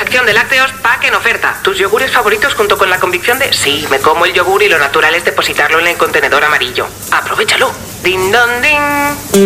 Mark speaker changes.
Speaker 1: selección de lácteos, pack en oferta. Tus yogures favoritos junto con la convicción de sí, me como el yogur y lo natural es depositarlo en el contenedor amarillo. ¡Aprovechalo! ¡Din don din!